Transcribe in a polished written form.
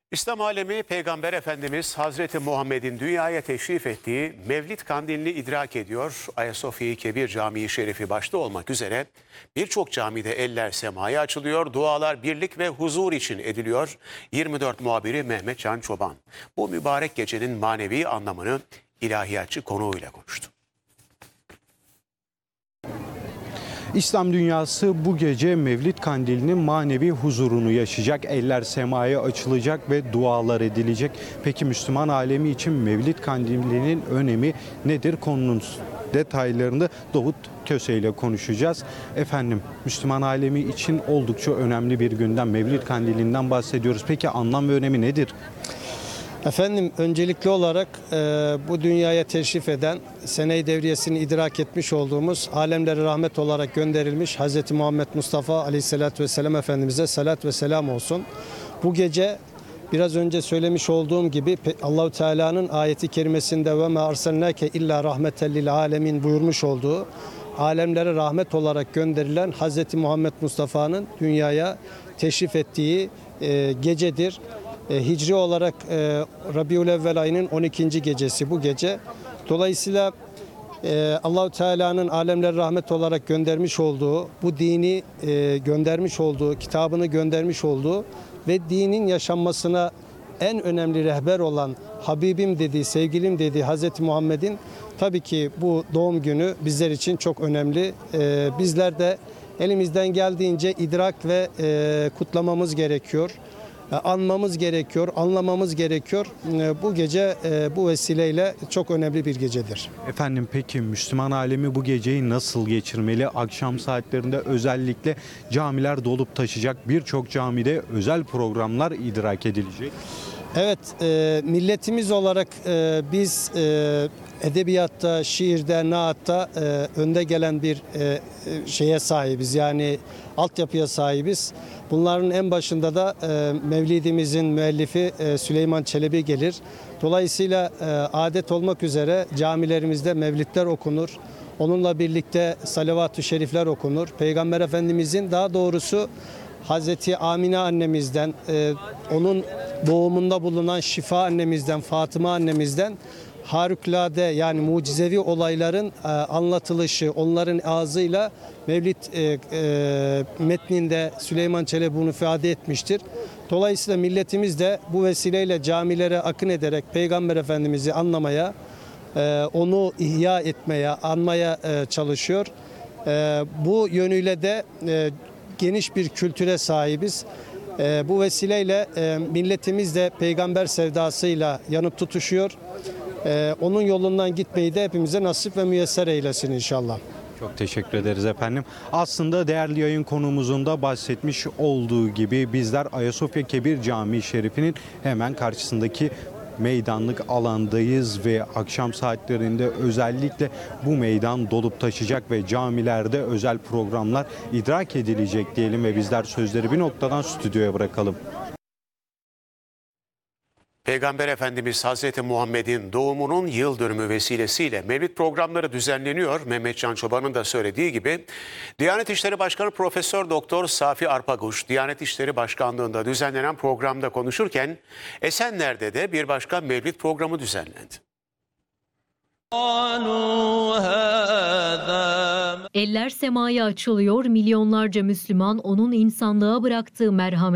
İslam alemi Peygamber Efendimiz Hazreti Muhammed'in dünyaya teşrif ettiği Mevlid Kandilini idrak ediyor. Ayasofya-i Kebir Camii Şerifi başta olmak üzere birçok camide eller semaya açılıyor. Dualar birlik ve huzur için ediliyor. 24 muhabiri Mehmet Can Çoban bu mübarek gecenin manevi anlamını ilahiyatçı konuğuyla konuştu. İslam dünyası bu gece Mevlid Kandili'nin manevi huzurunu yaşayacak. Eller semaya açılacak ve dualar edilecek. Peki Müslüman alemi için Mevlid Kandili'nin önemi nedir? Konunun detaylarını Davut Köse ile konuşacağız. Efendim, Müslüman alemi için oldukça önemli bir günden, Mevlid Kandili'nden bahsediyoruz. Peki anlam ve önemi nedir? Efendim, öncelikli olarak bu dünyaya teşrif eden, sene-i devriyesini idrak etmiş olduğumuz, alemlere rahmet olarak gönderilmiş Hz. Muhammed Mustafa Aleyhisselatü Vesselam Efendimiz'e salat ve selam olsun. Bu gece biraz önce söylemiş olduğum gibi Allahu Teala'nın ayeti kerimesinde ve ma arsalnake illa rahmeten lil alemin buyurmuş olduğu, alemlere rahmet olarak gönderilen Hz. Muhammed Mustafa'nın dünyaya teşrif ettiği gecedir. Hicri olarak Rabiülevvel ayının 12. gecesi bu gece. Dolayısıyla Allahu Teala'nın alemlere rahmet olarak göndermiş olduğu, bu dini göndermiş olduğu, kitabını göndermiş olduğu ve dinin yaşanmasına en önemli rehber olan Habibim dediği, sevgilim dediği Hz. Muhammed'in tabii ki bu doğum günü bizler için çok önemli. Bizler de elimizden geldiğince idrak ve kutlamamız gerekiyor. Anmamız gerekiyor, anlamamız gerekiyor. Bu gece bu vesileyle çok önemli bir gecedir. Efendim, peki Müslüman alemi bu geceyi nasıl geçirmeli? Akşam saatlerinde özellikle camiler dolup taşacak. Birçok camide özel programlar idrak edilecek. Evet, milletimiz olarak biz edebiyatta, şiirde, naatta önde gelen bir şeye sahibiz. Yani altyapıya sahibiz. Bunların en başında da Mevlidimizin müellifi Süleyman Çelebi gelir. Dolayısıyla adet olmak üzere camilerimizde mevlidler okunur. Onunla birlikte salavat-ı şerifler okunur. Peygamber Efendimizin, daha doğrusu Hazreti Amine annemizden, onun doğumunda bulunan Şifa annemizden, Fatıma annemizden harikulade, yani mucizevi olayların anlatılışı, onların ağzıyla Mevlid metninde Süleyman Çelebi bunu ifade etmiştir. Dolayısıyla milletimiz de bu vesileyle camilere akın ederek Peygamber Efendimiz'i anlamaya, onu ihya etmeye, anmaya çalışıyor. Bu yönüyle de geniş bir kültüre sahibiz. Bu vesileyle milletimiz de peygamber sevdasıyla yanıp tutuşuyor. Onun yolundan gitmeyi de hepimize nasip ve müyesser eylesin inşallah. Çok teşekkür ederiz efendim. Aslında değerli yayın konuğumuzun da bahsetmiş olduğu gibi bizler Ayasofya Kebir Camii Şerifi'nin hemen karşısındaki meydanlık alandayız ve akşam saatlerinde özellikle bu meydan dolup taşacak ve camilerde özel programlar idrak edilecek diyelim ve bizler sözleri bir noktadan stüdyoya bırakalım. Peygamber Efendimiz Hazreti Muhammed'in doğumunun yıl dönümü vesilesiyle Mevlid programları düzenleniyor. Mehmet Can Çoban'ın da söylediği gibi Diyanet İşleri Başkanı Profesör Doktor Safi Arpaguç, Diyanet İşleri Başkanlığı'nda düzenlenen programda konuşurken Esenler'de de bir başka Mevlid programı düzenlendi. Eller semaya açılıyor, milyonlarca Müslüman onun insanlığa bıraktığı merhamet